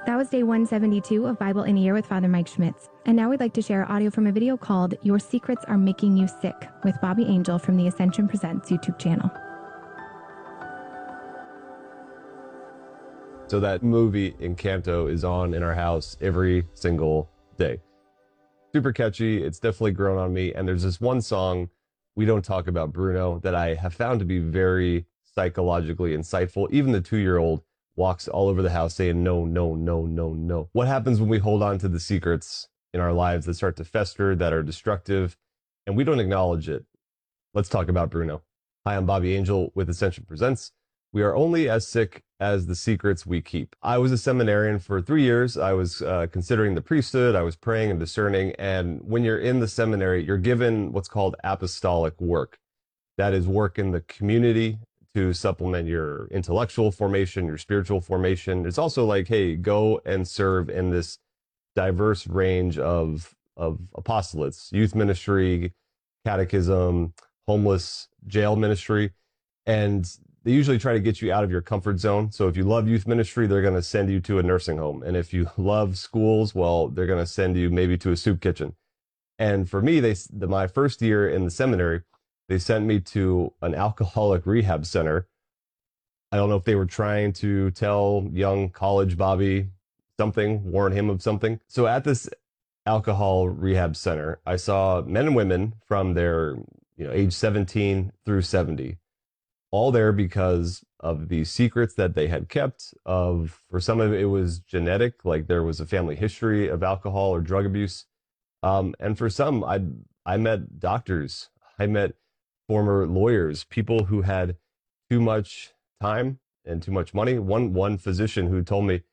That was day 172 of Bible in a Year with Father Mike Schmitz. And now we'd like to share audio from a video called Your Secrets Are Making You Sick with Bobby Angel from the Ascension Presents YouTube channel. So that movie Encanto is on in our house every single day. Super catchy. It's definitely grown on me. And there's this one song, We Don't Talk About Bruno, that I have found to be very psychologically insightful. Even the 2-year-old walks all over the house saying, no, no, no, no, no. What happens when we hold on to the secrets in our lives that start to fester, that are destructive, and we don't acknowledge it? Let's talk about Bruno. Hi, I'm Bobby Angel with Ascension Presents. We are only as sick as the secrets we keep. I was a seminarian for 3 years. I was considering the priesthood. I was praying and discerning. And when you're in the seminary, you're given what's called apostolic work. That is work in the community to supplement your intellectual formation, your spiritual formation. It's also like, hey, go and serve in this diverse range of apostolates, youth ministry, catechism, homeless jail ministry. And they usually try to get you out of your comfort zone. So if you love youth ministry, they're going to send you to a nursing home. And if you love schools, well, they're going to send you maybe to a soup kitchen. And for me, my first year in the seminary, they sent me to an alcoholic rehab center. I don't know if they were trying to tell young college Bobby something, warn him of something. So at this alcohol rehab center, I saw men and women from their age 17 through 70, all there because of the secrets that they had kept. For some of it was genetic, like there was a family history of alcohol or drug abuse. And for some, I met doctors, I met former lawyers, people who had too much time and too much money. One physician who told me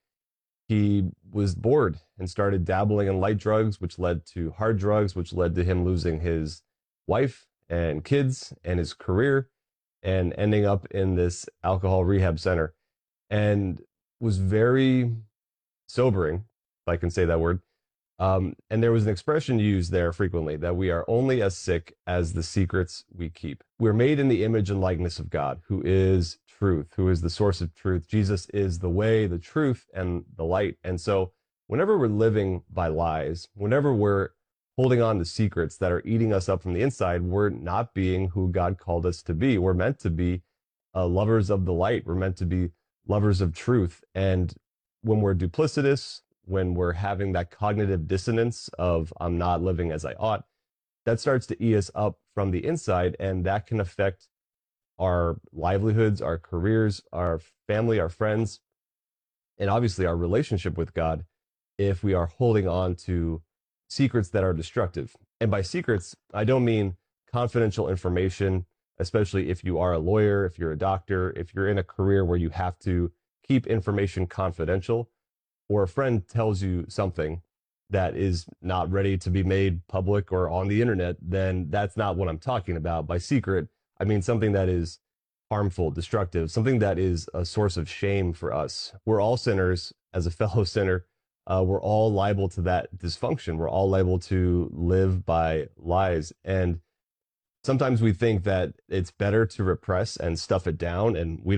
he was bored and started dabbling in light drugs, which led to hard drugs, which led to him losing his wife and kids and his career, and ending up in this alcohol rehab center. And was very sobering, if I can say that word. And there was an expression used there frequently, that we are only as sick as the secrets we keep. We're made in the image and likeness of God, who is truth, who is the source of truth. Jesus is the way, the truth, and the light. And so whenever we're living by lies, whenever we're holding on to secrets that are eating us up from the inside, we're not being who God called us to be. We're meant to be lovers of the light. We're meant to be lovers of truth. And when we're duplicitous, when we're having that cognitive dissonance of I'm not living as I ought, that starts to eat us up from the inside, and that can affect our livelihoods, our careers, our family, our friends, and obviously our relationship with God if we are holding on to secrets that are destructive. And by secrets, I don't mean confidential information, especially if you are a lawyer, if you're a doctor, if you're in a career where you have to keep information confidential, or a friend tells you something that is not ready to be made public or on the internet, then that's not what I'm talking about. By secret, I mean something that is harmful, destructive, something that is a source of shame for us. We're all sinners. As a fellow sinner, we're all liable to that dysfunction. We're all liable to live by lies. And sometimes we think that it's better to repress and stuff it down, and we